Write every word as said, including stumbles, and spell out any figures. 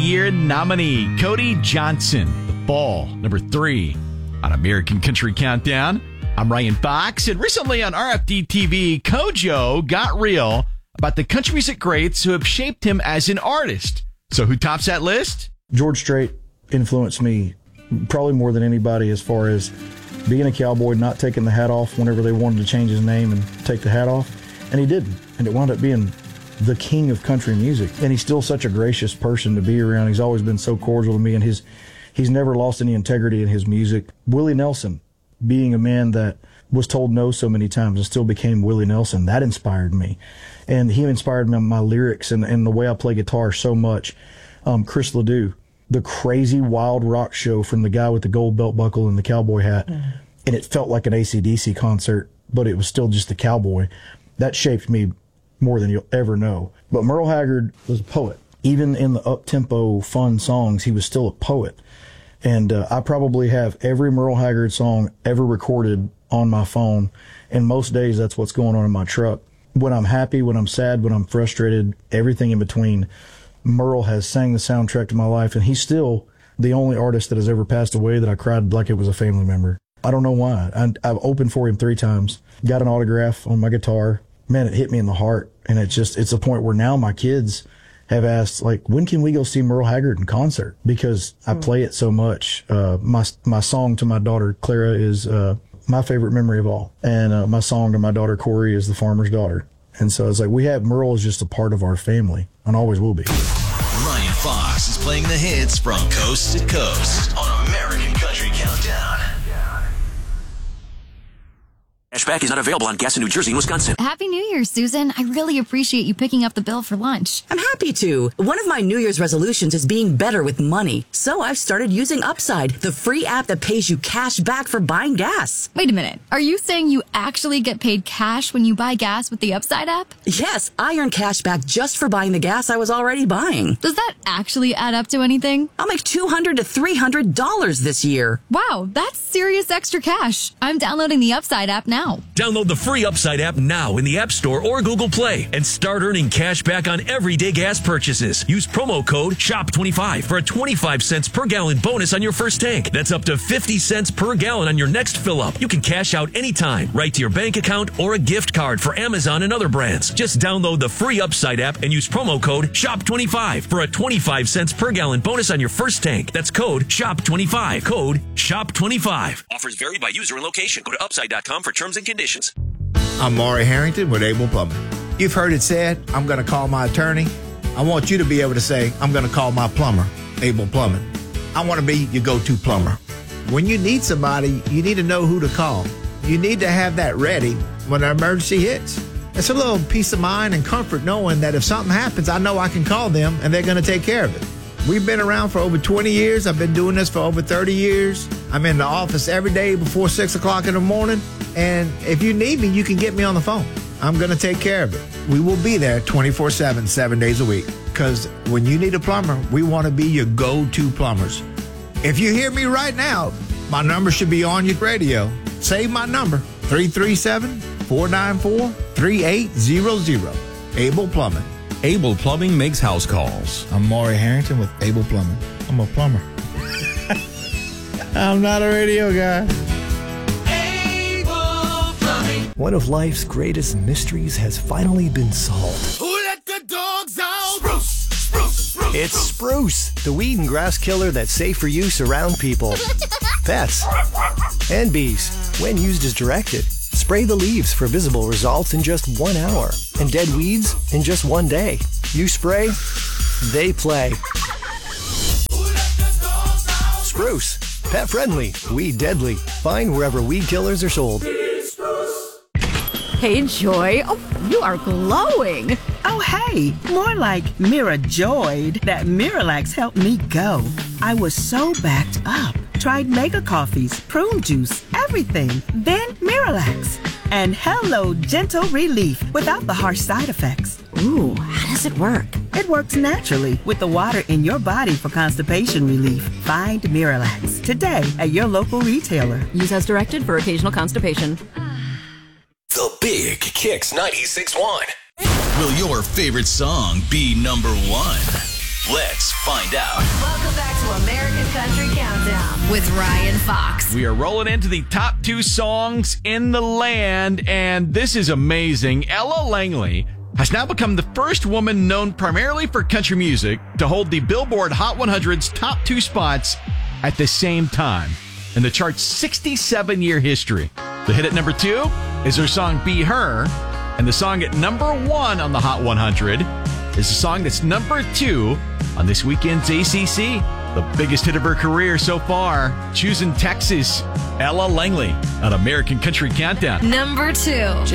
Year nominee, Cody Johnson. The Fall, number three on American Country Countdown. I'm Ryan Fox, and recently on R F D T V, Kojo got real about the country music greats who have shaped him as an artist. So who tops that list? George Strait influenced me probably more than anybody as far as being a cowboy, not taking the hat off whenever they wanted to change his name and take the hat off. And he didn't. And it wound up being the king of country music. And he's still such a gracious person to be around. He's always been so cordial to me, and his he's never lost any integrity in his music. Willie Nelson, being a man that was told no so many times and still became Willie Nelson, that inspired me. And he inspired me, my lyrics and, and the way I play guitar so much. Um, Chris Ledoux, the crazy wild rock show from the guy with the gold belt buckle and the cowboy hat. Mm. And it felt like an A C D C concert, but it was still just the cowboy. That shaped me more than you'll ever know. But Merle Haggard was a poet. Even in the up-tempo, fun songs, he was still a poet. And uh, I probably have every Merle Haggard song ever recorded on my phone. And most days, that's what's going on in my truck. When I'm happy, when I'm sad, when I'm frustrated, everything in between, Merle has sang the soundtrack to my life, and he's still the only artist that has ever passed away that I cried like it was a family member. I don't know why. I, I've opened for him three times, got an autograph on my guitar. Man, it hit me in the heart, and it's just, it's a point where now my kids have asked, like, when can we go see Merle Haggard in concert? Because I mm. play it so much. Uh, my my song to my daughter, Clara, is uh, my favorite memory of all. And uh, my song to my daughter, Corey, is The Farmer's Daughter. And so it's like, we have, Merle is just a part of our family and always will be. Ryan Fox is playing the hits from coast to coast on American Country Countdown. Cashback is not available on gas in New Jersey and Wisconsin. Happy New Year, Susan. I really appreciate you picking up the bill for lunch. I'm happy to. One of my New Year's resolutions is being better with money. So I've started using Upside, the free app that pays you cash back for buying gas. Wait a minute. Are you saying you actually get paid cash when you buy gas with the Upside app? Yes, I earn cash back just for buying the gas I was already buying. Does that actually add up to anything? I'll make two hundred to three hundred dollars this year. Wow, that's serious extra cash. I'm downloading the Upside app now. Download the free Upside app now in the App Store or Google Play and start earning cash back on everyday gas purchases. Use promo code shop twenty-five for a twenty-five cents per gallon bonus on your first tank. That's up to fifty cents per gallon on your next fill up. You can cash out anytime, right to your bank account or a gift card for Amazon and other brands. Just download the free Upside app and use promo code shop twenty-five for a twenty-five cents per gallon bonus on your first tank. That's code shop twenty-five. Code shop twenty-five. Offers vary by user and location. Go to upside dot com for terms and conditions. I'm Maury Harrington with Able Plumbing. You've heard it said, I'm going to call my attorney. I want you to be able to say, I'm going to call my plumber, Able Plumbing. I want to be your go-to plumber. When you need somebody, you need to know who to call. You need to have that ready when an emergency hits. It's a little peace of mind and comfort knowing that if something happens, I know I can call them and they're going to take care of it. We've been around for over twenty years. I've been doing this for over thirty years. I'm in the office every day before six o'clock in the morning. And if you need me, you can get me on the phone. I'm going to take care of it. We will be there twenty-four seven, seven days a week. Because when you need a plumber, we want to be your go-to plumbers. If you hear me right now, my number should be on your radio. Save my number, three three seven, four nine four, three eight zero zero. Able Plumbing. Able Plumbing makes house calls. I'm Maury Harrington with Able Plumbing. I'm a plumber. I'm not a radio guy. Able Plumbing. One of life's greatest mysteries has finally been solved. Who let the dogs out? Spruce, spruce, spruce. It's Spruce, the weed and grass killer that's safe for use around people, pets, and bees when used as directed. Spray the leaves for visible results in just one hour and dead weeds in just one day. You spray, they play. Spruce, pet friendly, weed deadly. Find wherever weed killers are sold. Hey, Joy. Oh, you are glowing. Oh, hey. More like Mirajoyed. That Miralax helped me go. I was so backed up. Tried mega coffees, prune juice, everything. Then Miralax. And hello, gentle relief without the harsh side effects. Ooh, how does it work? It works naturally with the water in your body for constipation relief. Find Miralax today at your local retailer. Use as directed for occasional constipation. The Big Kicks ninety-six point one. Will your favorite song be number one? Let's find out. Welcome back to American Country Countdown with Ryan Fox. We are rolling into the top two songs in the land, and this is amazing. Ella Langley has now become the first woman known primarily for country music to hold the Billboard Hot one hundred's top two spots at the same time in the chart's sixty-seven-year history. The hit at number two is her song Be Her, and the song at number one on the Hot one hundred is the song that's number two on this weekend's A C C. The biggest hit of her career so far, Choosing Texas, Ella Langley on American Country Countdown. Number two.